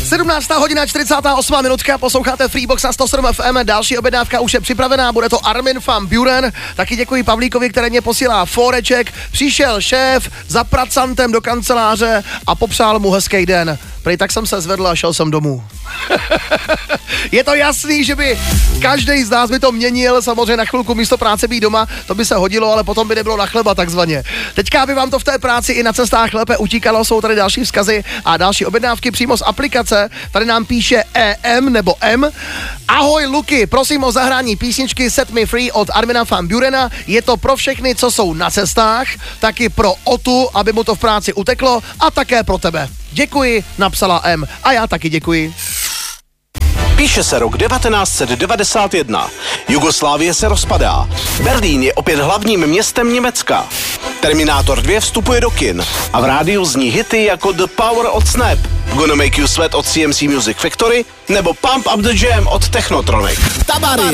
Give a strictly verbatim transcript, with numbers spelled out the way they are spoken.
sedmnáctá hodina čtyřicátá osmá minutka, posloucháte Freebox na sto sedm F M, další objednávka už je připravená, bude to Armin van Buuren, taky děkuji Pavlíkovi, který mě posílá fóreček, přišel šéf za pracantem do kanceláře a popřál mu hezký den. Prej tak jsem se zvedl a šel jsem domů. Je to jasný, že by každý z nás by to měnil, samozřejmě na chvilku místo práce být doma, to by se hodilo, ale potom by nebylo na chleba takzvaně. Teďka by vám to v té práci i na cestách lépe utíkalo, jsou tady další vzkazy a další objednávky přímo z aplikace. Tady nám píše E M nebo M. Ahoj Luky, prosím o zahrání písničky Set Me Free od Armina van Buurena. Je to pro všechny, co jsou na cestách, taky pro Otu, aby mu to v práci uteklo a také pro tebe. Děkuji, napsala M. A já taky děkuji. Píše se rok devatenáct set devadesát jedna. Jugoslávie se rozpadá. Berlín je opět hlavním městem Německa. Terminátor dva vstupuje do kin a v rádiu zní hity jako The Power od Snap, Gonna Make You Sweat od C M C Music Factory nebo Pump Up The Jam od Technotronic. Tabary.